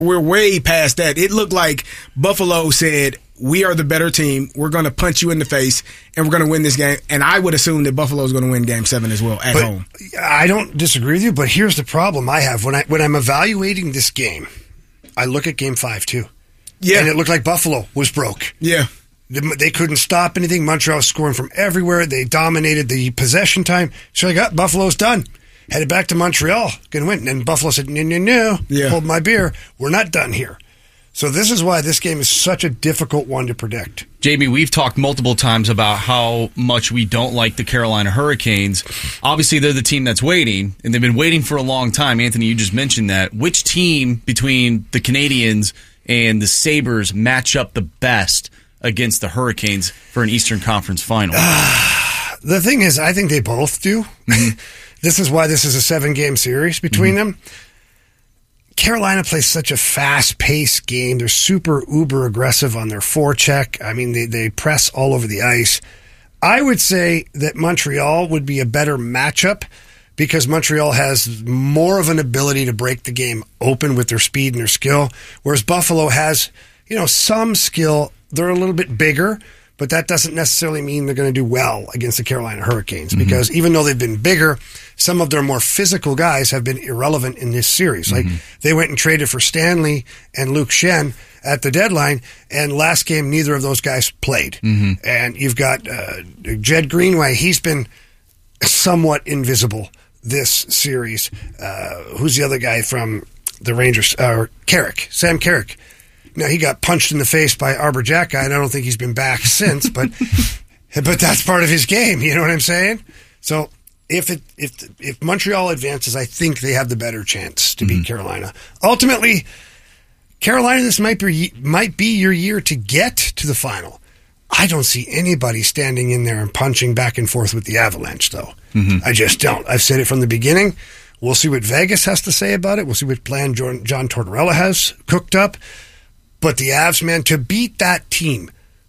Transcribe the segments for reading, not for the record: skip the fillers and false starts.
We're way past that. It looked like Buffalo said, we are the better team. We're going to punch you in the face, and we're going to win this game. And I would assume that Buffalo is going to win Game 7 as well at home. I don't disagree with you, but here's the problem I have. When I'm evaluating this game, I look at Game 5 too. Yeah. And it looked like Buffalo was broke. Yeah. They couldn't stop anything. Montreal was scoring from everywhere. They dominated the possession time. So I got Buffalo's done. Headed back to Montreal. Going to win. And Buffalo said, no. Yeah. Hold my beer. We're not done here. So this is why this game is such a difficult one to predict. Jamie, we've talked multiple times about how much we don't like the Carolina Hurricanes. Obviously, they're the team that's waiting, and they've been waiting for a long time. Anthony, you just mentioned that. Which team between the Canadiens and the Sabres match up the best against the Hurricanes for an Eastern Conference final? The thing is, I think they both do. Mm-hmm. This is why this is a 7-game series between them. Carolina plays such a fast-paced game. They're super uber aggressive on their forecheck. I mean, they press all over the ice. I would say that Montreal would be a better matchup because Montreal has more of an ability to break the game open with their speed and their skill, whereas Buffalo has, some skill. They're a little bit bigger, but that doesn't necessarily mean they're going to do well against the Carolina Hurricanes because even though they've been bigger, some of their more physical guys have been irrelevant in this series. Like they went and traded for Stanley and Luke Shen at the deadline, and last game neither of those guys played. And you've got Jed Greenway. He's been somewhat invisible this series. Who's the other guy from the Rangers? Carrick, Sam Carrick. Now, he got punched in the face by Arbor Jack guy, and I don't think he's been back since, but that's part of his game, you know what I'm saying? So if Montreal advances, I think they have the better chance to beat Carolina. Ultimately, Carolina, this might be your year to get to the final. I don't see anybody standing in there and punching back and forth with the Avalanche, though. I just don't. I've said it from the beginning. We'll see what Vegas has to say about it. We'll see what plan John Tortorella has cooked up. But the Avs, man, to beat that team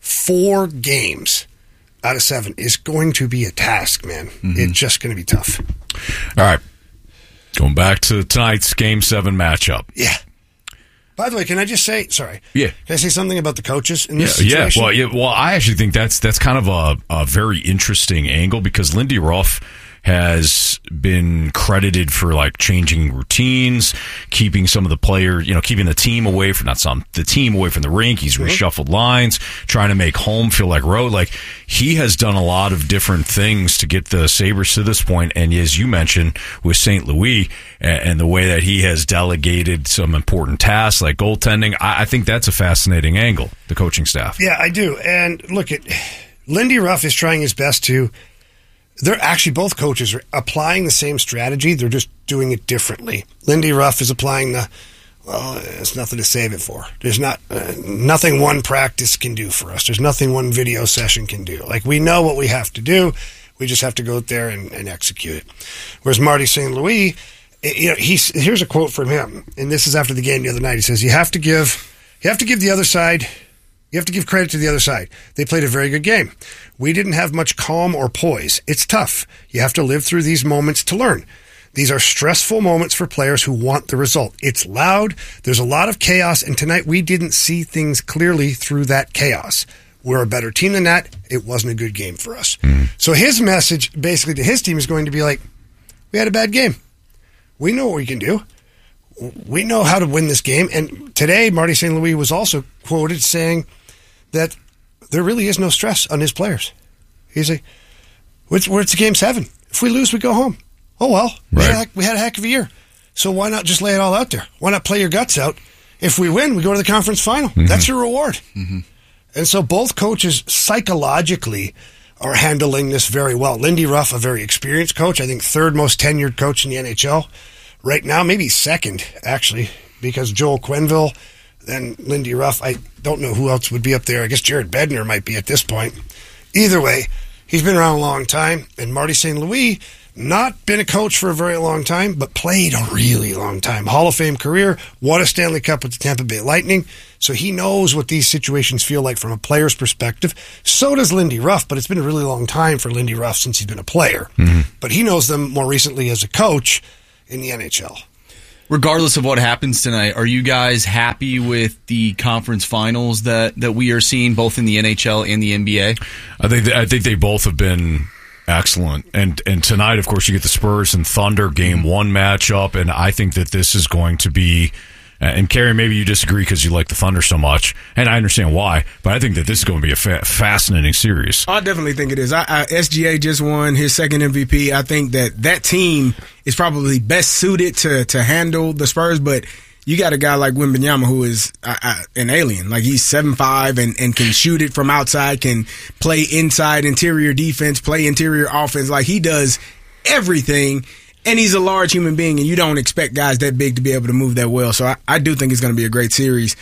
4 games out of 7 is going to be a task, man. It's just going to be tough. All right. Going back to tonight's Game 7 matchup. Yeah. By the way, can I just say, sorry. Yeah. Can I say something about the coaches in this situation? Well, I actually think that's kind of a very interesting angle because Lindy Ruff has been credited for changing routines, keeping some of the players, keeping the team away from the team away from the rink. He's reshuffled lines, trying to make home feel like road. He has done a lot of different things to get the Sabres to this point. And as you mentioned with St. Louis and the way that he has delegated some important tasks like goaltending, I think that's a fascinating angle, the coaching staff. Yeah, I do. And look, Lindy Ruff is trying his best to. They're actually, both coaches are applying the same strategy. They're just doing it differently. Lindy Ruff is applying there's nothing to save it for. There's nothing one practice can do for us. There's nothing one video session can do. We know what we have to do. We just have to go out there and execute it. Whereas Marty St. Louis, here's a quote from him, and this is after the game the other night. He says, you have to give the other side. You have to give credit to the other side. They played a very good game. We didn't have much calm or poise. It's tough. You have to live through these moments to learn. These are stressful moments for players who want the result. It's loud. There's a lot of chaos, and tonight we didn't see things clearly through that chaos. We're a better team than that. It wasn't a good game for us. So his message basically to his team is going to be we had a bad game. We know what we can do. We know how to win this game. And today, Marty St. Louis was also quoted saying that there really is no stress on his players. He's like, we're at Game 7. If we lose, we go home. Oh, well, we had a heck of a year. So why not just lay it all out there? Why not play your guts out? If we win, we go to the conference final. That's your reward. And so both coaches psychologically are handling this very well. Lindy Ruff, a very experienced coach, I think 3rd most tenured coach in the NHL. Right now, maybe 2nd, actually, because Joel Quenneville and Lindy Ruff, I don't know who else would be up there. I guess Jared Bednar might be at this point. Either way, he's been around a long time, and Marty St. Louis, not been a coach for a very long time, but played a really long time. Hall of Fame career, won a Stanley Cup with the Tampa Bay Lightning, so he knows what these situations feel like from a player's perspective. So does Lindy Ruff, but it's been a really long time for Lindy Ruff since he's been a player. But he knows them more recently as a coach in the NHL. regardless of what happens tonight, are you guys happy with the conference finals that we are seeing both in the NHL and the NBA? I think they both have been excellent. And tonight, of course, you get the Spurs and Thunder Game 1 matchup, and I think that this is going to be... And Kerry, maybe you disagree because you like the Thunder so much, and I understand why, but I think that this is going to be a fascinating series. I definitely think it is. SGA just won his second MVP. I think that team is probably best suited to handle the Spurs, but you got a guy like Wembanyama who is an alien. Like, he's 7'5" and can shoot it from outside, can play inside interior defense, play interior offense. Like, he does everything. And he's a large human being, and you don't expect guys that big to be able to move that well. So I do think it's going to be a great series.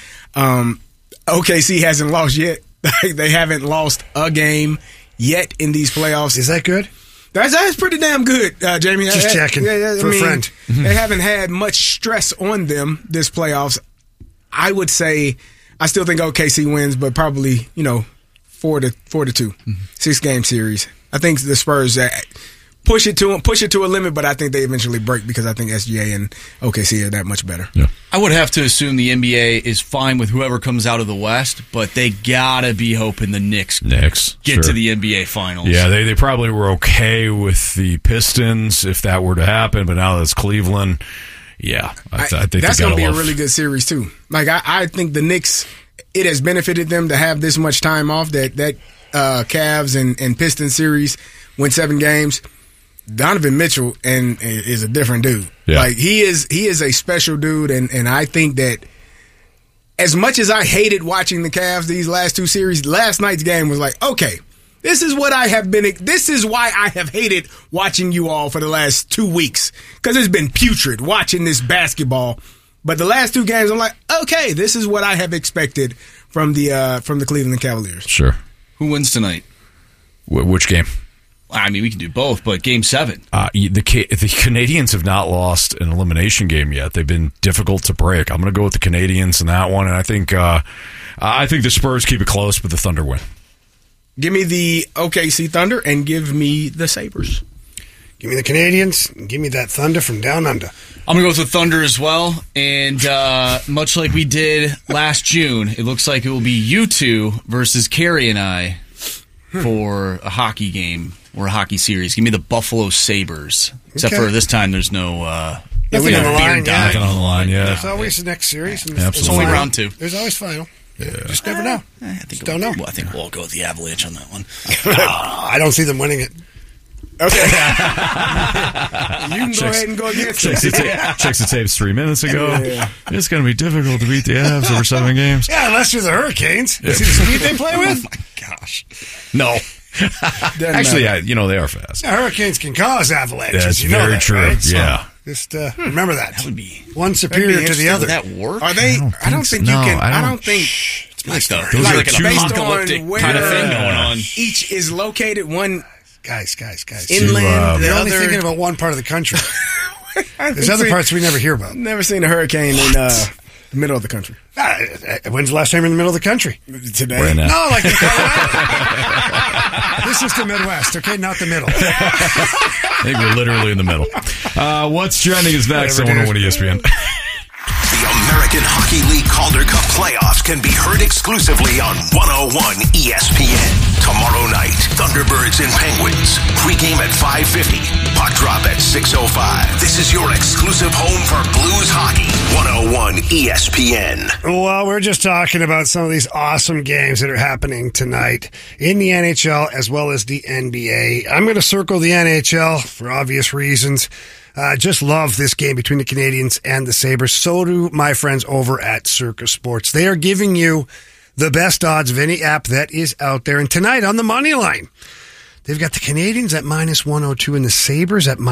OKC hasn't lost yet. They haven't lost a game yet in these playoffs. Is that good? That's pretty damn good, Jamie. Just checking for a friend. They haven't had much stress on them this playoffs. I would say I still think OKC wins, but probably 4-2, 6-game series. I think the Spurs push it to a limit, but I think they eventually break because I think SGA and OKC are that much better. Yeah. I would have to assume the NBA is fine with whoever comes out of the West, but they gotta be hoping the Knicks get to the NBA Finals. Yeah, they probably were okay with the Pistons if that were to happen, but now that it's Cleveland, yeah, I think that's going to be a really good series too. Like, I think the Knicks, it has benefited them to have this much time off. That Cavs and Pistons series went 7 games. Donovan Mitchell is a different dude. Yeah. Like, he is a special dude, and I think that as much as I hated watching the Cavs these last 2 series, last night's game was like, okay, this is why I have hated watching you all for the last 2 weeks, because it's been putrid watching this basketball. But the last 2 games, I'm like, okay, this is what I have expected from the Cleveland Cavaliers. Sure. Who wins tonight? Which game? I mean, we can do both, but Game 7. The Canadians have not lost an elimination game yet. They've been difficult to break. I'm going to go with the Canadians in that one, and I think the Spurs keep it close, but the Thunder win. Give me the OKC Thunder and give me the Sabres. Give me the Canadians and give me that Thunder from down under. I'm going to go with the Thunder as well, and much like we did last June, it looks like it will be you two versus Kerry and I for a hockey game or a hockey series. Give me the Buffalo Sabres. Except for this time, there's no nothing on the line. Nothing on the line, yeah. There's always the next series. And it's only round 2. There's always final. Yeah. Just never know. I think don't know. Well, I think we'll go with the Avalanche on that one. I don't see them winning it. Okay. You can go ahead and go against it. Checks the tapes 3 minutes ago. Yeah. It's going to be difficult to beat the Avs over 7 games. Yeah, unless you're the Hurricanes. See the speed they play with? Oh, my gosh. No. Actually, they are fast. Yeah, Hurricanes can cause avalanches. That's very true. Right? Yeah. Just remember that. That would be one superior to the other. Would that work? Are they? I don't think you can. I don't think. It's my stuff. Those Like are an two apocalyptic kind of thing going on. Each is located one. Guys. Inland. They're only thinking about one part of the country. There's other parts we never hear about. Never seen a hurricane in the middle of the country. When's the last time you're in the middle of the country? Today. Right now. No, like in Colorado. This is the Midwest, okay? Not the middle. I think we're literally in the middle. What's trending is next on 101 ESPN. The American Hockey League Calder Cup playoffs can be heard exclusively on 101 ESPN. Tomorrow night, Thunderbirds and Penguins. Pre-game at 5:50. Puck drop at 6:05. This is your exclusive home for Blues hockey. 101 ESPN. Well, we're just talking about some of these awesome games that are happening tonight in the NHL as well as the NBA. I'm going to circle the NHL for obvious reasons. Just love this game between the Canadians and the Sabres. So do my friends over at Circa Sports. They are giving you the best odds of any app that is out there. And tonight on the money line, they've got the Canadians at -102 and the Sabres at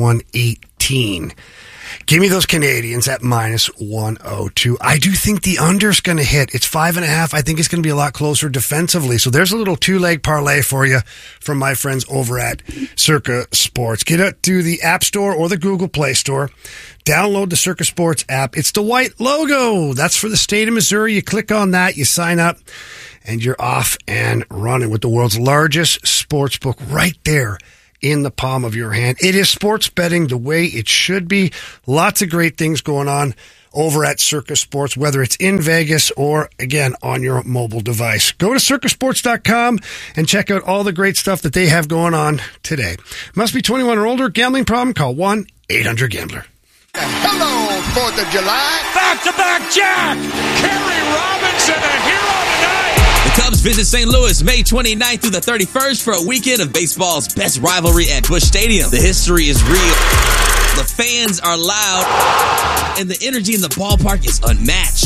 -118. Give me those Canadians at -102. I do think the under's going to hit. It's 5.5. I think it's going to be a lot closer defensively. So there's a little 2-leg parlay for you from my friends over at Circa Sports. Get it to the App Store or the Google Play Store. Download the Circa Sports app. It's the white logo. That's for the state of Missouri. You click on that, you sign up, and you're off and running with the world's largest sports book right there in the palm of your hand. It is sports betting the way it should be. Lots of great things going on over at Circus Sports, whether it's in Vegas or, again, on your mobile device. Go to circusports.com and check out all the great stuff that they have going on today. Must be 21 or older. Gambling problem? Call 1-800-GAMBLER. Hello, 4th of July. Back-to-back Jack. Kerry Robinson, a hero tonight. The Cubs visit St. Louis May 29th through the 31st for a weekend of baseball's best rivalry at Busch Stadium. The history is real. The fans are loud, and the energy in the ballpark is unmatched.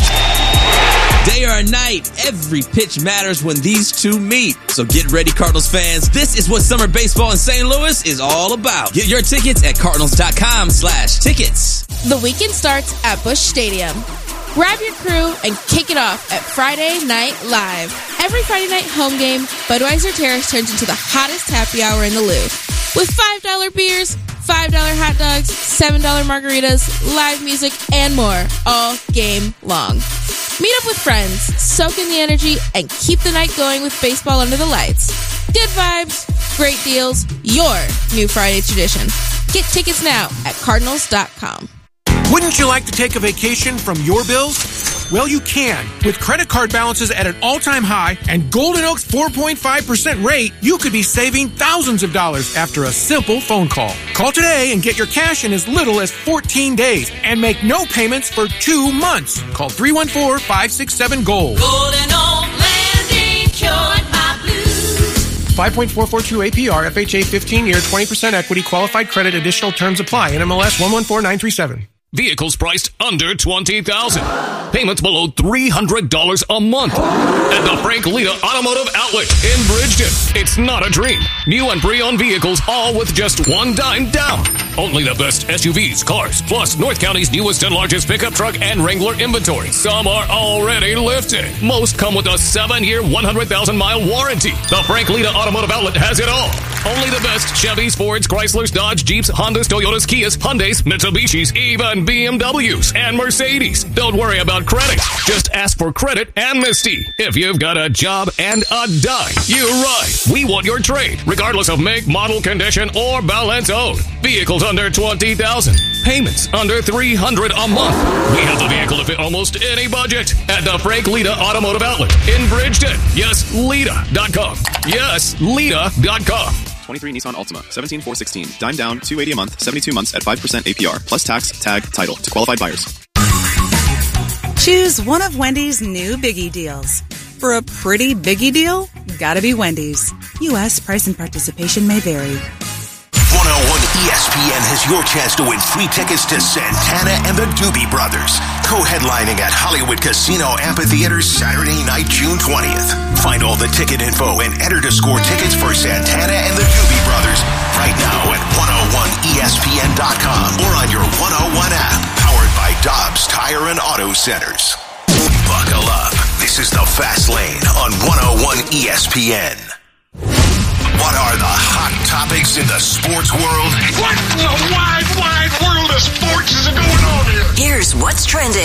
Day or night, every pitch matters when these two meet. So get ready, Cardinals fans. This is what summer baseball in St. Louis is all about. Get your tickets at cardinals.com/tickets. The weekend starts at Busch Stadium. Grab your crew and kick it off at Friday Night Live. Every Friday night home game, Budweiser Terrace turns into the hottest happy hour in the Louvre. With $5 beers, $5 hot dogs, $7 margaritas, live music, and more all game long. Meet up with friends, soak in the energy, and keep the night going with baseball under the lights. Good vibes, great deals, your new Friday tradition. Get tickets now at cardinals.com. Wouldn't you like to take a vacation from your bills? Well, you can. With credit card balances at an all-time high and Golden Oak's 4.5% rate, you could be saving thousands of dollars after a simple phone call. Call today and get your cash in as little as 14 days and make no payments for 2 months. Call 314-567-GOLD. Golden Oak Landing cured my blues. 5.442 APR, FHA 15-year, 20% equity, qualified credit, additional terms apply. NMLS 114937. Vehicles priced under $20,000. Payments below $300 a month. At the Frank Lita Automotive Outlet in Bridgeton. It's not a dream. New and pre-owned vehicles, all with just $1 down. Only the best SUVs, cars, plus North County's newest and largest pickup truck and Wrangler inventory. Some are already lifted. Most come with a 7-year, 100,000-mile warranty. The Frank Lita Automotive Outlet has it all. Only the best Chevys, Fords, Chryslers, Dodge, Jeeps, Hondas, Toyotas, Kias, Hyundais, Mitsubishis, even BMWs and Mercedes. Don't worry about credit. Just ask for credit amnesty. If you've got a job and a dime, you're right. We want your trade, regardless of make, model, condition, or balance owed. Vehicles under $20,000. Payments under $300 a month. We have the vehicle to fit almost any budget at the Frank Lita Automotive Outlet in Bridgeton. Yes, Lita.com. Yes, Lita.com. 23 Nissan Altima, 17,416. Dime down, $280 a month, 72 months at 5% APR, plus tax, tag, title to qualified buyers. Choose one of Wendy's new Biggie deals. For a pretty Biggie deal, gotta be Wendy's. U.S. price and participation may vary. 101 ESPN has your chance to win free tickets to Santana and the Doobie Brothers, co-headlining at Hollywood Casino Amphitheater Saturday night, June 20th. Find all the ticket info and enter to score tickets for Santana and the Doobie Brothers right now at 101ESPN.com or on your 101 app, powered by Dobbs Tire and Auto Centers. Buckle up. This is the Fast Lane on 101 ESPN. What are the hot topics in the sports world? What in the wide, wide world of sports is going on here? Here's what's trending.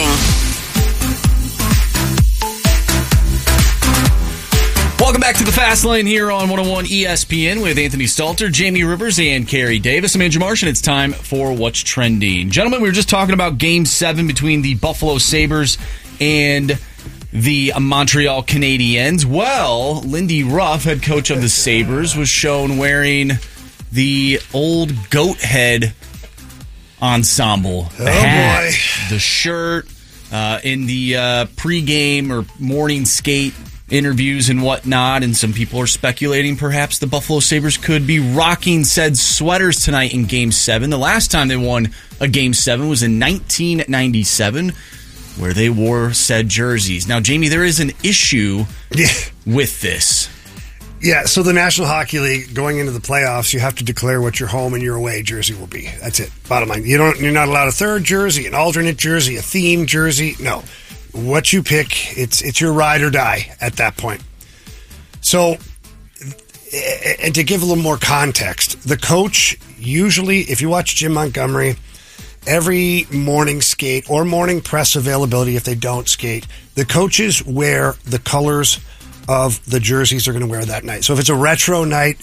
Welcome back to the Fast Lane here on 101 ESPN with Anthony Stalter, Jamie Rivers, and Carey Davis. I'm Andrew Marsh, and it's time for What's Trending. Gentlemen, we were just talking about Game 7 between the Buffalo Sabres and the Montreal Canadiens. Well, Lindy Ruff, head coach of the Sabres, was shown wearing the old goat head ensemble. The hat, the shirt, in the pregame or morning skate interviews and whatnot, and some people are speculating perhaps the Buffalo Sabres could be rocking said sweaters tonight in Game 7. The last time they won a Game 7 was in 1997, where they wore said jerseys. Now, Jamie, there is an issue with this. Yeah, so the National Hockey League, going into the playoffs, you have to declare what your home and your away jersey will be. That's it. Bottom line. You're not allowed a third jersey, an alternate jersey, a theme jersey. No. What you pick, it's your ride or die at that point. So, and to give a little more context, the coach usually, if you watch Jim Montgomery, every morning skate or morning press availability, if they don't skate, the coaches wear the colors of the jerseys they're going to wear that night. So if it's a retro night,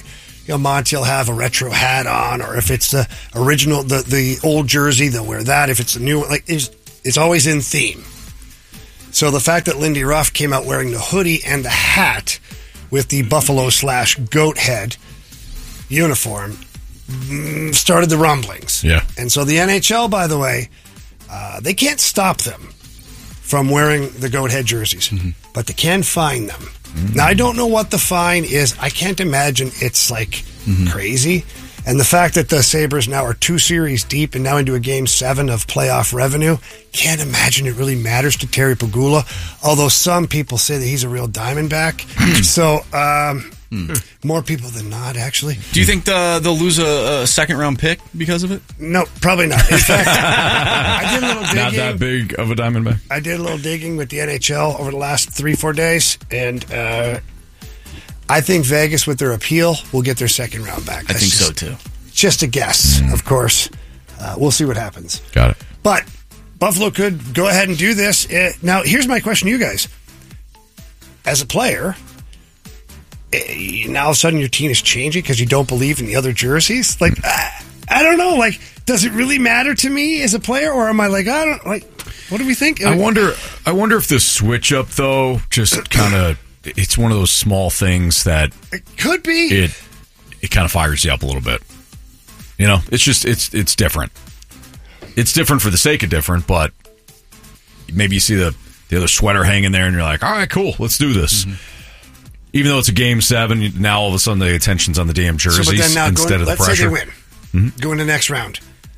Monty will have a retro hat on, or if it's the original, the old jersey, they'll wear that. If it's the new one, like it's always in theme. So the fact that Lindy Ruff came out wearing the hoodie and the hat with the Buffalo/goat head uniform started the rumblings. Yeah. And so the NHL, by the way, they can't stop them from wearing the goat head jerseys, but they can fine them. Now, I don't know what the fine is. I can't imagine it's like crazy. And the fact that the Sabres now are 2 series deep and now into a Game 7 of playoff revenue, can't imagine it really matters to Terry Pegula, although some people say that he's a real Diamondback. So, more people than not, actually. Do you think they'll lose a second-round pick because of it? No, probably not. In fact, I did a little digging. Not that big of a Diamondback. I did a little digging with the NHL over the last 3-4 days, and I think Vegas, with their appeal, will get their second round back. I think so, too. Just a guess, of course. We'll see what happens. Got it. But Buffalo could go ahead and do this. Now, here's my question to you guys. As a player, now all of a sudden your team is changing because you don't believe in the other jerseys? Like, I don't know. Like, does it really matter to me as a player, or am I like, I don't, like, what do we think? I wonder if the switch up, though, just kind of, it's one of those small things that it could be. It kind of fires you up a little bit. You know, it's just it's different. It's different for the sake of different, but maybe you see the other sweater hanging there, and you're like, all right, cool, let's do this. Even though it's a Game 7, now all of a sudden the attention's on the damn jerseys instead of the pressure. Let's say they win. Go into the next round.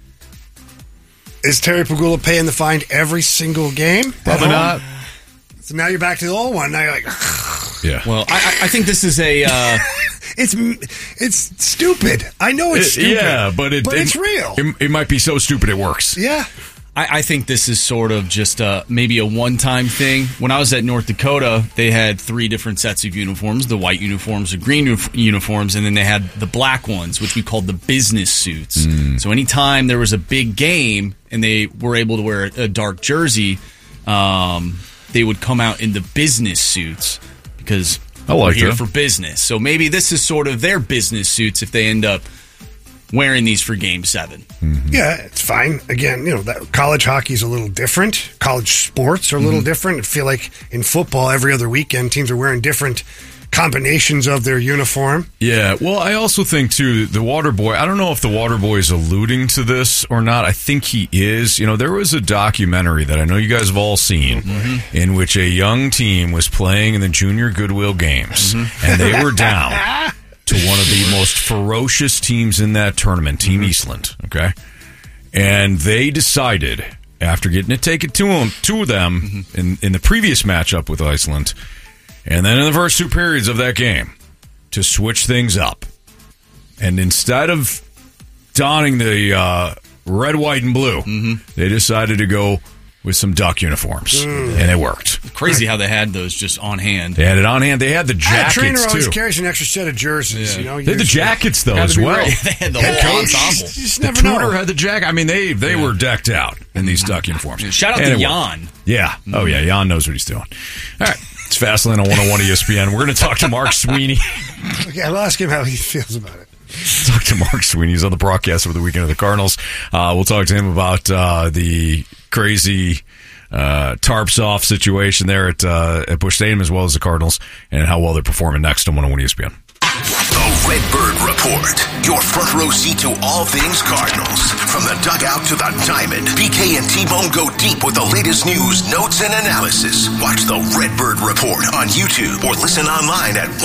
Is Terry Pegula paying the fine every single game? Probably not. So now you're back to the old one. Now you're like, yeah. Well, I think this is a. It's stupid. I know it's stupid. Yeah, but it's real. It might be so stupid it works. Yeah. I think this is sort of just maybe a one-time thing. When I was at North Dakota, they had 3 different sets of uniforms: the white uniforms, the green uniforms, and then they had the black ones, which we called the business suits. So anytime there was a big game and they were able to wear a dark jersey, they would come out in the business suits because we're here for business. So maybe this is sort of their business suits if they end up wearing these for Game 7. Yeah, it's fine. Again, that college hockey is a little different. College sports are a little different. I feel like in football, every other weekend, teams are wearing different combinations of their uniform. Yeah, well, I also think, too, the water boy, I don't know if the water boy is alluding to this or not. I think he is. There was a documentary that I know you guys have all seen in which a young team was playing in the Junior Goodwill Games, and they were down to one of the most ferocious teams in that tournament, Team Eastland, okay? And they decided, after getting it taken to them in the previous matchup with Iceland, and then in the first 2 periods of that game, to switch things up. And instead of donning the red, white, and blue, they decided to go with some duck uniforms, and it worked. Crazy how they had those just on hand. They had it on hand. They had the jackets, a trainer always too. carries an extra set of jerseys. They had the jackets, though, as well. They had the whole ensemble. The tutor had the jacket. I mean, they were decked out in these duck uniforms. Shout out to Jan. Yeah. Oh, yeah. Jan knows what he's doing. All right. It's Fastlane on 101 ESPN. We're going to talk to Mark Sweeney. Okay, I'll ask him how he feels about it. Talk to Mark Sweeney. He's on the broadcast over the weekend of the Cardinals. We'll talk to him about the crazy tarps off situation there at Busch Stadium, as well as the Cardinals, and how well they're performing next on 101 ESPN. The Redbird Report, your front row seat to all things Cardinals. From the dugout to the diamond, BK and T-Bone go deep with the latest news, notes, and analysis. Watch the Redbird Report on YouTube or listen online at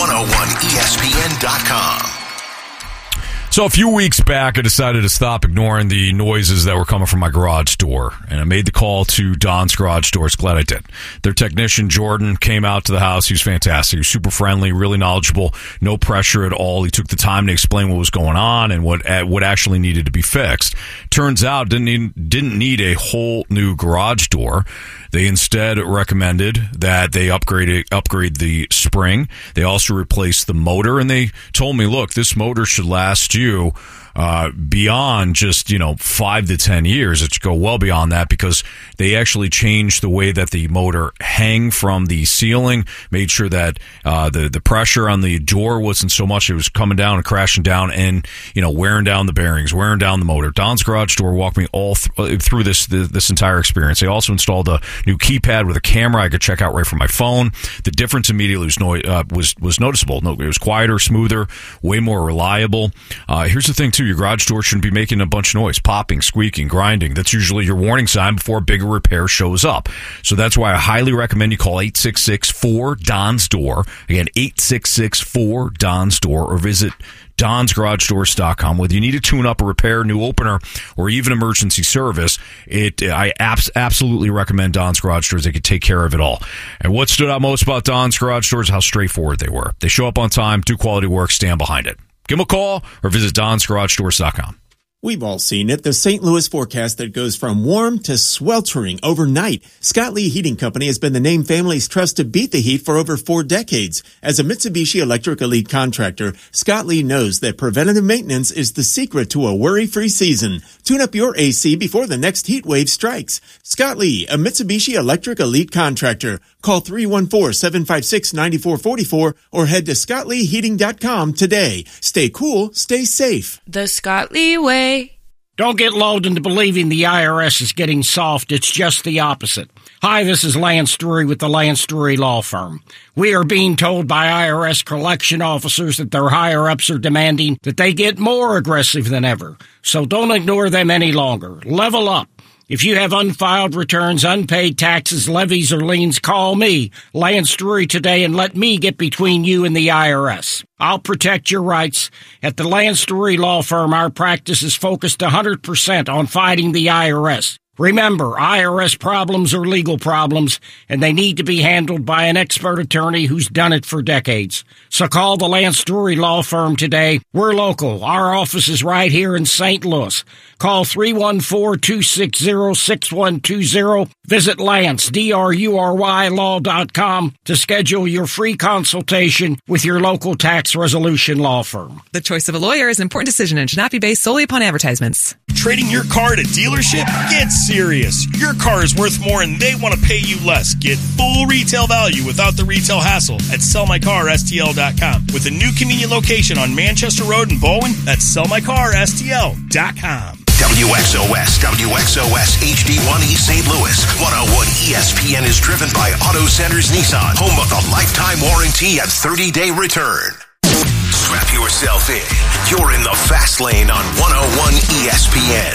101ESPN.com. So a few weeks back, I decided to stop ignoring the noises that were coming from my garage door, and I made the call to Don's Garage Doors. Glad I did. Their technician, Jordan, came out to the house. He was fantastic. He was super friendly, really knowledgeable, no pressure at all. He took the time to explain what was going on and what actually needed to be fixed. Turns out, didn't need a whole new garage door. They instead recommended that they upgrade the spring. They also replaced the motor, and they told me, look, this motor should last you beyond just 5 to 10 years. It should go well beyond that because they actually changed the way that the motor hang from the ceiling, made sure that the pressure on the door wasn't so much it was coming down and crashing down and wearing down the bearings, wearing down the motor. Don's Garage Door walked me all through this entire experience. They also installed a new keypad with a camera I could check out right from my phone. The difference immediately was noticeable. No, it was quieter, smoother, way more reliable. Here's the thing too: your garage door shouldn't be making a bunch of noise, popping, squeaking, grinding. That's usually your warning sign before a bigger repair shows up. So that's why I highly recommend you call 866-4-DONS-DOOR. Again, 866-4-DONS-DOOR, or visit DonsGarageDoors.com. Whether you need to tune up, a repair, new opener, or even emergency service, I absolutely recommend Don's Garage Doors. They can take care of it all. And what stood out most about Don's Garage Doors is how straightforward they were. They show up on time, do quality work, stand behind it. Give them a call or visit DonsGarageDoors.com. We've all seen it, the St. Louis forecast that goes from warm to sweltering overnight. Scott Lee Heating Company has been the name families trust to beat the heat for over 4 decades. As a Mitsubishi Electric Elite contractor, Scott Lee knows that preventative maintenance is the secret to a worry-free season. Tune up your AC before the next heat wave strikes. Scott Lee, a Mitsubishi Electric Elite contractor. Call 314-756-9444 or head to ScottLeeHeating.com today. Stay cool, stay safe. The Scott Lee way. Don't get lulled into believing the IRS is getting soft. It's just the opposite. Hi, this is Lance Drury with the Lance Drury Law Firm. We are being told by IRS collection officers that their higher-ups are demanding that they get more aggressive than ever. So don't ignore them any longer. Level up. If you have unfiled returns, unpaid taxes, levies, or liens, call me, Lance Drury, today and let me get between you and the IRS. I'll protect your rights. At the Lance Drury Law Firm, our practice is focused 100% on fighting the IRS. Remember, IRS problems are legal problems, and they need to be handled by an expert attorney who's done it for decades. So call the Lance Drury Law Firm today. We're local. Our office is right here in St. Louis. Call 314-260-6120. Visit Lance, DRURY law.com to schedule your free consultation with your local tax resolution law firm. The choice of a lawyer is an important decision and should not be based solely upon advertisements. Trading your car at a dealership? Get serious. Your car is worth more and they want to pay you less. Get full retail value without the retail hassle at sellmycarstl.com. With a new convenient location on Manchester Road in Bowen, that's sellmycarstl.com. WXOS HD1 East St. Louis. 101 ESPN is driven by Auto Centers Nissan, home of the lifetime warranty and 30-day return. Strap yourself in. You're in the fast lane on 101 ESPN.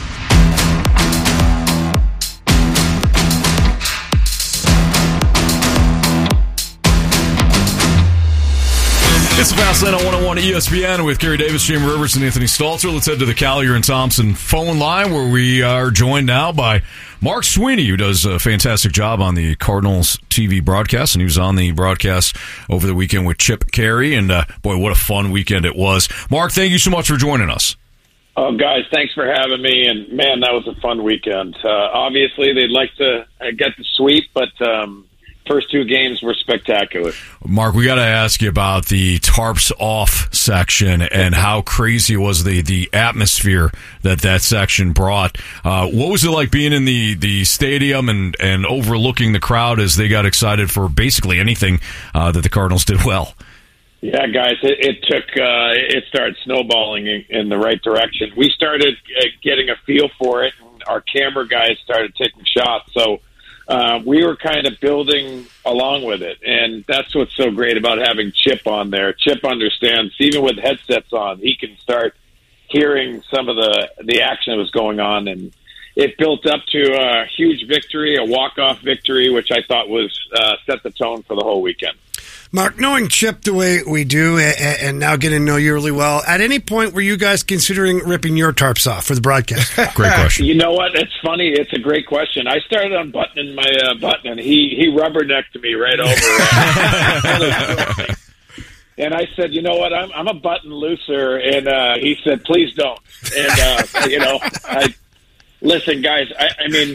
It's the Fast Lane on 101 ESPN with Gary Davis, Jamie Rivers, and Anthony Stalter. Let's head to the Collier and Thompson phone line where we are joined now by Mark Sweeney, who does a fantastic job on the Cardinals TV broadcast, and he was on the broadcast over the weekend with Chip Caray, and boy, what a fun weekend it was. Mark, thank you so much for joining us. Oh, guys, thanks for having me, and man, that was a fun weekend. Obviously, they'd like to get the sweep, but first 2 games were spectacular. Mark, we got to ask you about the tarps off section and how crazy was the atmosphere that section brought. What was it like being in the stadium and overlooking the crowd as they got excited for basically anything that the Cardinals did well? Yeah, guys, it started snowballing in the right direction. We started getting a feel for it, and our camera guys started taking shots, so we were kind of building along with it, and that's what's so great about having Chip on there. Chip understands, even with headsets on, he can start hearing some of the action that was going on, and it built up to a huge victory, a walk-off victory, which I thought was set the tone for the whole weekend. Mark, knowing Chip the way we do and now getting to know you really well, at any point were you guys considering ripping your tarps off for the broadcast? Great question. You know what? It's funny. It's a great question. I started unbuttoning my button, and he rubbernecked me right over. And I said, you know what? I'm a button looser. And he said, please don't. And, listen, guys, I mean,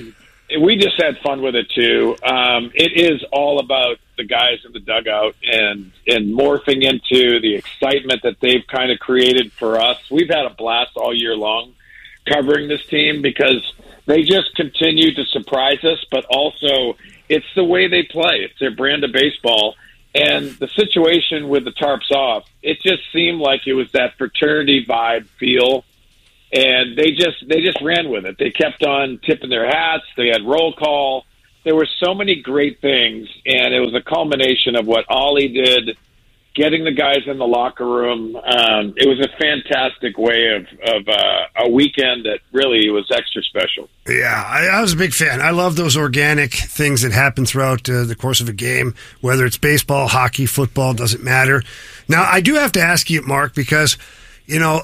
we just had fun with it too. It is all about the guys in the dugout and morphing into the excitement that they've kind of created for us. We've had a blast all year long covering this team because they just continue to surprise us, but also it's the way they play. It's their brand of baseball. And the situation with the tarps off, it just seemed like it was that fraternity vibe feel. And they just ran with it. They kept on tipping their hats. They had roll call. There were so many great things, and it was a culmination of what Ollie did, getting the guys in the locker room. It was a fantastic way of a weekend that really was extra special. Yeah, I was a big fan. I love those organic things that happen throughout the course of a game, whether it's baseball, hockey, football, doesn't matter. Now, I do have to ask you, Mark, because you know,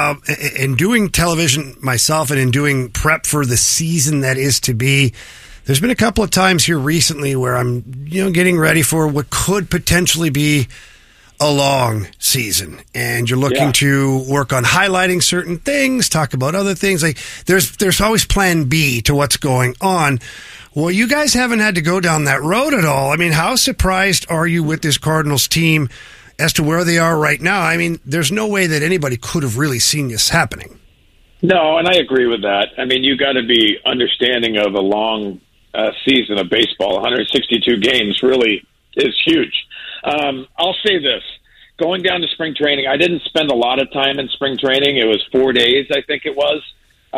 in doing television myself and in doing prep for the season that is to be, there's been a couple of times here recently where I'm, getting ready for what could potentially be a long season. And you're looking to work on highlighting certain things, talk about other things. Like there's always plan B to what's going on. Well, you guys haven't had to go down that road at all. I mean, how surprised are you with this Cardinals team as to where they are right now? I mean, there's no way that anybody could have really seen this happening. No, and I agree with that. I mean, you got to be understanding of a long season of baseball. 162 games really is huge. I'll say this. Going down to spring training, I didn't spend a lot of time in spring training. It was 4 days, I think it was.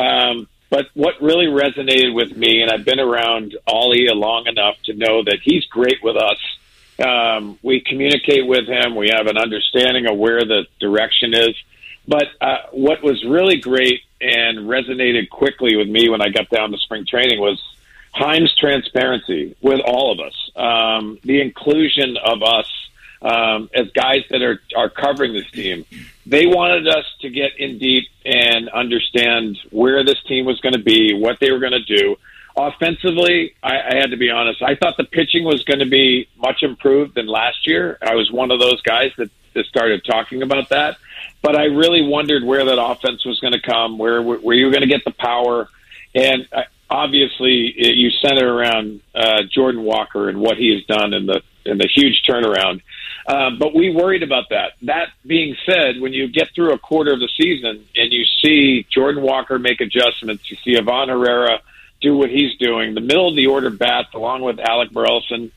But what really resonated with me, and I've been around Ollie long enough to know that he's great with us. We communicate with him. We have an understanding of where the direction is. But what was really great and resonated quickly with me when I got down to spring training was Chaim's transparency with all of us, the inclusion of us as guys that are covering this team. They wanted us to get in deep and understand where this team was going to be, what they were going to do. Offensively, I had to be honest. I thought the pitching was going to be much improved than last year. I was one of those guys that started talking about that. But I really wondered where that offense was going to come, where you were going to get the power. And obviously, you center around Jordan Walker and what he has done in the huge turnaround. But we worried about that. That being said, when you get through a quarter of the season and you see Jordan Walker make adjustments, you see Ivan Herrera do what he's doing, the middle of the order bats along with Alec Burleson,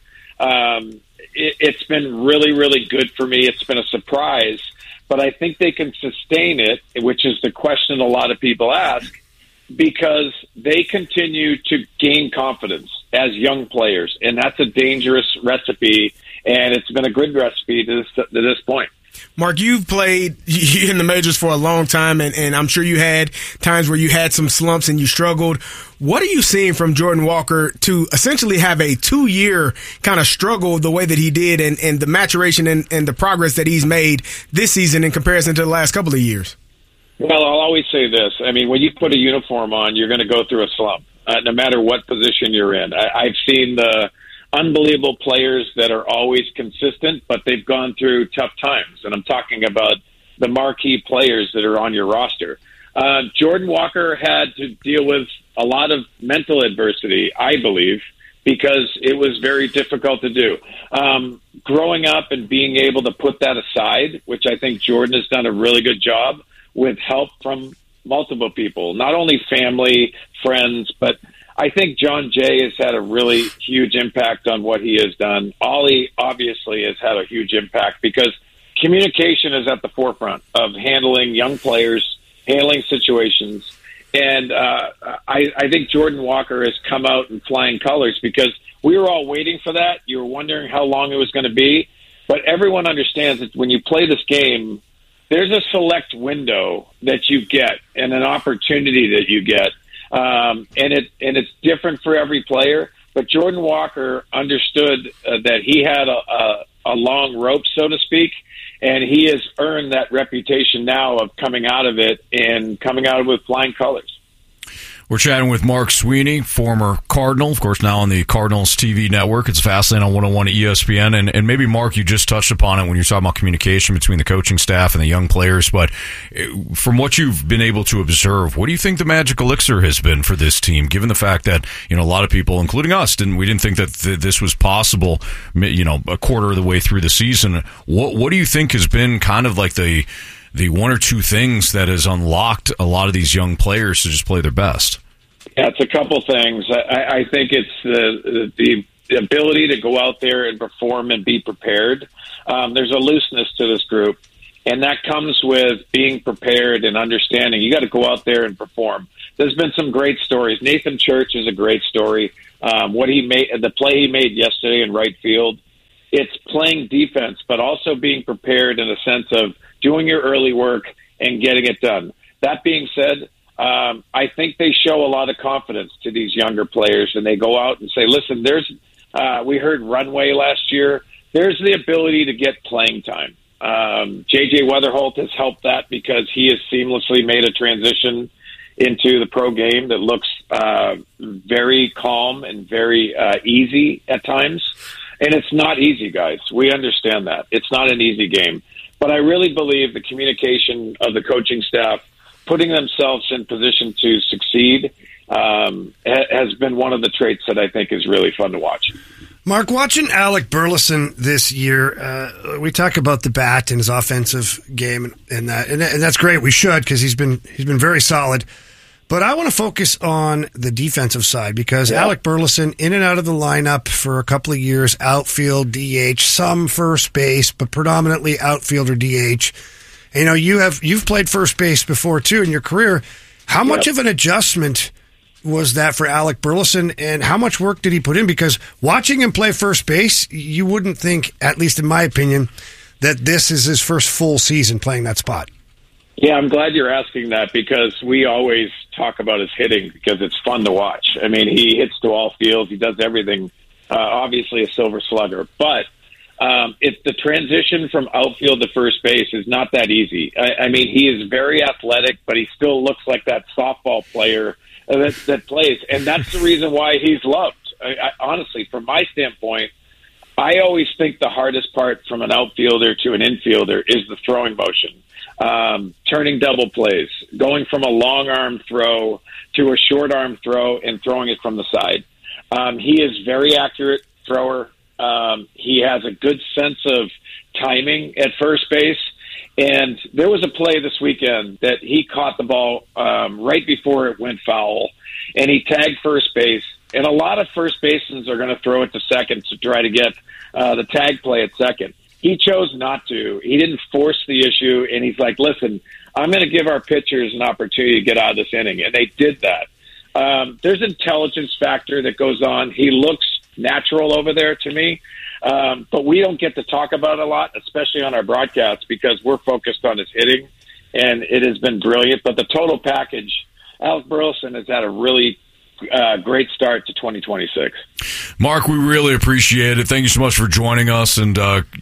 it's been really, really good for me. It's been a surprise, but I think they can sustain it, which is the question a lot of people ask, because they continue to gain confidence as young players, and that's a dangerous recipe, and it's been a good recipe to this point. Mark, you've played in the majors for a long time, and I'm sure you had times where you had some slumps and you struggled. What are you seeing from Jordan Walker to essentially have a 2-year kind of struggle the way that he did and the maturation and the progress that he's made this season in comparison to the last couple of years? Well, I'll always say this. I mean, when you put a uniform on, you're going to go through a slump, no matter what position you're in. I've seen the unbelievable players that are always consistent, but they've gone through tough times. And I'm talking about the marquee players that are on your roster. Jordan Walker had to deal with a lot of mental adversity, I believe, because it was very difficult to do. Growing up and being able to put that aside, which I think Jordan has done a really good job with help from multiple people, not only family, friends, but I think John Jay has had a really huge impact on what he has done. Ollie obviously has had a huge impact because communication is at the forefront of handling young players, handling situations. And I think Jordan Walker has come out in flying colors because we were all waiting for that. You were wondering how long it was going to be. But everyone understands that when you play this game, there's a select window that you get and an opportunity that you get. And it's different for every player. But Jordan Walker understood that he had a long rope, so to speak, and he has earned that reputation now of coming out of it and coming out of it with flying colors. We're chatting with Mark Sweeney, former Cardinal, of course, now on the Cardinals TV network. It's Fastlane on 101 ESPN. And maybe, Mark, you just touched upon it when you're talking about communication between the coaching staff and the young players. But from what you've been able to observe, what do you think the magic elixir has been for this team, given the fact that, a lot of people, including us, didn't think that this was possible, a quarter of the way through the season. What do you think has been kind of like the one or two things that has unlocked a lot of these young players to just play their best? Yeah, it's a couple things. I think it's the ability to go out there and perform and be prepared. There's a looseness to this group, and that comes with being prepared and understanding. You got to go out there and perform. There's been some great stories. Nathan Church is a great story. What he made, the play he made yesterday in right field, it's playing defense, but also being prepared in a sense of doing your early work and getting it done. That being said, I think they show a lot of confidence to these younger players, and they go out and say, listen, we heard runway last year. There's the ability to get playing time. J.J. Weatherholt has helped that because he has seamlessly made a transition into the pro game that looks very calm and very easy at times. And it's not easy, guys. We understand that. It's not an easy game. But I really believe the communication of the coaching staff, putting themselves in position to succeed, has been one of the traits that I think is really fun to watch. Mark, watching Alec Burleson this year, we talk about the bat and his offensive game, and that's great. We should, because he's been very solid. But I want to focus on the defensive side because Alec Burleson, in and out of the lineup for a couple of years, outfield, DH, some first base, but predominantly outfield or DH. And, you've played first base before too in your career. How much of an adjustment was that for Alec Burleson, and how much work did he put in? Because watching him play first base, you wouldn't think, at least in my opinion, that this is his first full season playing that spot. Yeah, I'm glad you're asking that because we always talk about his hitting because it's fun to watch. I mean, he hits to all fields. He does everything. Obviously a silver slugger. But it's the transition from outfield to first base is not that easy. I mean, he is very athletic, but he still looks like that softball player that plays. And that's the reason why he's loved. Honestly, from my standpoint, I always think the hardest part from an outfielder to an infielder is the throwing motion. Turning double plays, going from a long arm throw to a short arm throw and throwing it from the side. He is very accurate thrower. He has a good sense of timing at first base. And there was a play this weekend that he caught the ball right before it went foul, and he tagged first base. And a lot of first basemans are going to throw it to second to try to get the tag play at second. He chose not to. He didn't force the issue, and he's like, listen, I'm going to give our pitchers an opportunity to get out of this inning, and they did that. There's an intelligence factor that goes on. He looks natural over there to me, but we don't get to talk about it a lot, especially on our broadcasts, because we're focused on his hitting, and it has been brilliant. But the total package, Alec Burleson has had a really great start to 2026. Mark, we really appreciate it. Thank you so much for joining us, and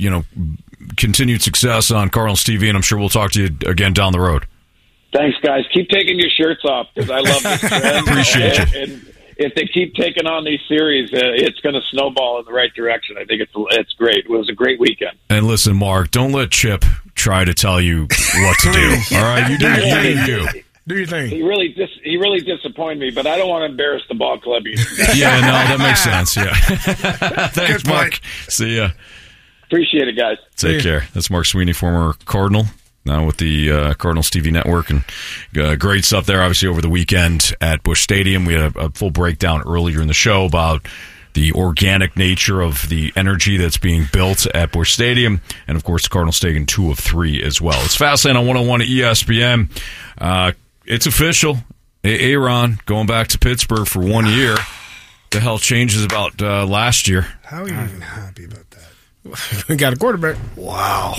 continued success on Cardinals TV, and I'm sure we'll talk to you again down the road. Thanks, guys. Keep taking your shirts off because I love this trend. Appreciate you. And if they keep taking on these series, it's going to snowball in the right direction. I think it's great. It was a great weekend. And listen, Mark, don't let Chip try to tell you what to do. All right, you do you. Do your thing. He really disappointed me, but I don't want to embarrass the ball club either. Yeah, no, that makes sense. Yeah. Thanks, Mark. See ya. Appreciate it, guys. Take care. That's Mark Sweeney, former Cardinal, now with the Cardinals TV network, and great stuff there. Obviously, over the weekend at Busch Stadium, we had a full breakdown earlier in the show about the organic nature of the energy that's being built at Busch Stadium, and of course, the Cardinals taking 2 of 3 as well. It's Fastlane on 101 at ESPN. It's official. Aaron going back to Pittsburgh for 1 year. The hell changes about last year. How are you even happy about that? We got a quarterback. Wow.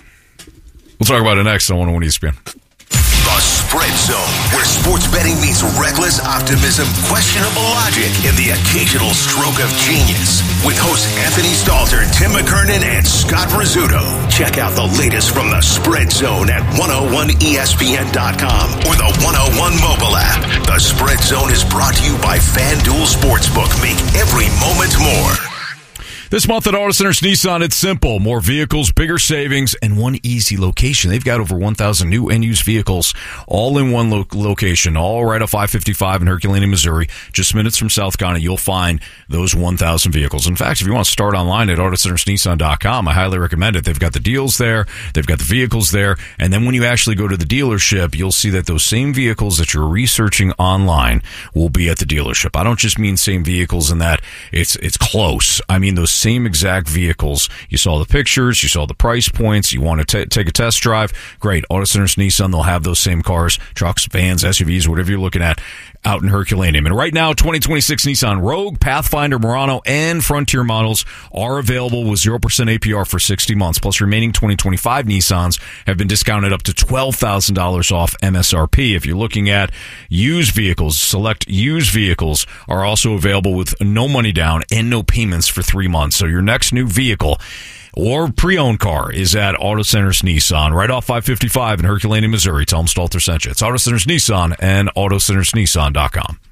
We'll talk about it next on 101 ESPN. The Spread Zone, where sports betting meets reckless optimism, questionable logic, and the occasional stroke of genius. With hosts Anthony Stalter, Tim McKernan, and Scott Scott Rizzuto. Check out the latest from the Spread Zone at 101ESPN.com or the 101 mobile app. The Spread Zone is brought to you by FanDuel Sportsbook. Make every moment more. This month at Auto Centers Nissan, it's simple. More vehicles, bigger savings, and one easy location. They've got over 1,000 new and used vehicles all in one location, all right off I-55 in Herculaneum, Missouri. Just minutes from South County, you'll find those 1,000 vehicles. In fact, if you want to start online at AutoCentersNissan.com, I highly recommend it. They've got the deals there. They've got the vehicles there. And then when you actually go to the dealership, you'll see that those same vehicles that you're researching online will be at the dealership. I don't just mean same vehicles in that it's close. I mean those same exact vehicles. You saw the pictures, you saw the price points, you want to take a test drive, great. Auto Centers Nissan, they'll have those same cars, trucks, vans, SUVs, whatever you're looking at out in Herculaneum. And right now, 2026 Nissan Rogue, Pathfinder, Murano, and Frontier models are available with 0% APR for 60 months. Plus, remaining 2025 Nissans have been discounted up to $12,000 off MSRP. If you're looking at used vehicles, select used vehicles are also available with no money down and no payments for 3 months. So your next new vehicle or pre-owned car is at Auto Centers Nissan, right off 555 in Herculaneum, Missouri. Tell them Stalter sent you. It's Auto Centers Nissan and AutoCentersNissan.com.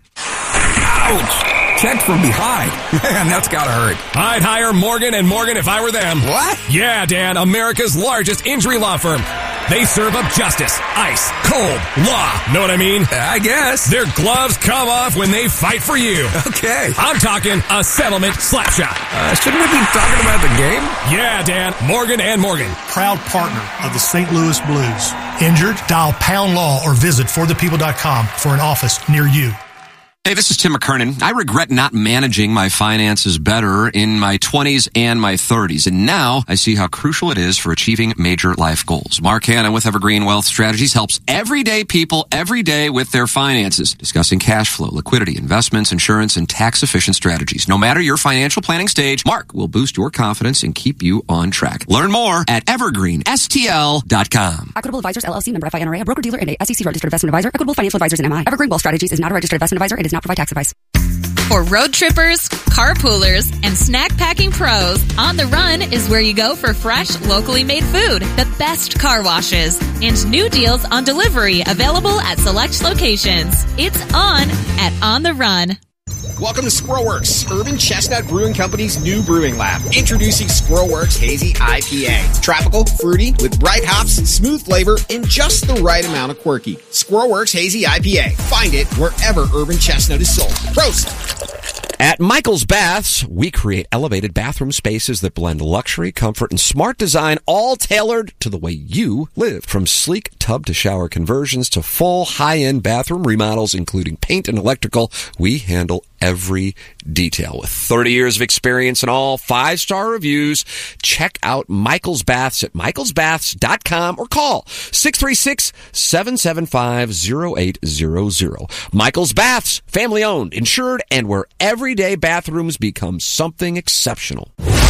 Ouch! Checked from behind. Man, that's gotta hurt. I'd hire Morgan & Morgan if I were them. What? Yeah, Dan, America's largest injury law firm. They serve up justice, ice, cold, law. Know what I mean? I guess. Their gloves come off when they fight for you. Okay. I'm talking a settlement slap shot. Shouldn't we be talking about the game? Yeah, Dan, Morgan & Morgan. Proud partner of the St. Louis Blues. Injured? Dial Pound Law or visit forthepeople.com for an office near you. Hey, this is Tim McKernan. I regret not managing my finances better in my 20s and my 30s, and now I see how crucial it is for achieving major life goals. Mark Hanna with Evergreen Wealth Strategies helps everyday people every day with their finances, discussing cash flow, liquidity, investments, insurance, and tax-efficient strategies. No matter your financial planning stage, Mark will boost your confidence and keep you on track. Learn more at evergreenstl.com. Equitable Advisors, LLC, member FINRA, a broker-dealer and a SEC registered investment advisor. Equitable Financial Advisors and MI. Evergreen Wealth Strategies is not a registered investment advisor and does not provide tax advice. For road trippers, carpoolers, and snack packing pros, On the Run is where you go for fresh, locally made food, the best car washes, and new deals on delivery available at select locations. It's on at On the Run. Welcome to Squirrelworks, Urban Chestnut Brewing Company's new brewing lab. Introducing Squirrelworks Hazy IPA. Tropical, fruity, with bright hops, smooth flavor, and just the right amount of quirky. Squirrelworks Hazy IPA. Find it wherever Urban Chestnut is sold. Prost! At Michael's Baths, we create elevated bathroom spaces that blend luxury, comfort, and smart design, all tailored to the way you live. From sleek tub to shower conversions to full high-end bathroom remodels, including paint and electrical, we handle every detail. With 30 years of experience and all 5-star reviews, check out Michael's Baths at michaelsbaths.com or call 636-775-0800. Michael's Baths, family owned, insured, and where everyday bathrooms become something exceptional.